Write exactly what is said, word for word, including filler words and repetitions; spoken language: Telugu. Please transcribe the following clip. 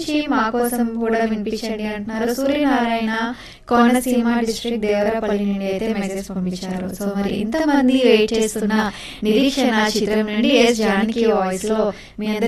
దయచేసి మా కోసం కూడా వినిపించండి అంటున్నారు. సూర్యనారాయణ కోనసీమ డిస్ట్రిక్ట్ దేవరపల్లి నుండి అయితే మెసేజ్ పంపించారు. సో మరి ఇంతమంది వెయిట్ చేస్తున్న నిరీక్షణ చిత్రం నుండి ఎస్ జానకి వాయిస్ లో మీ అందరి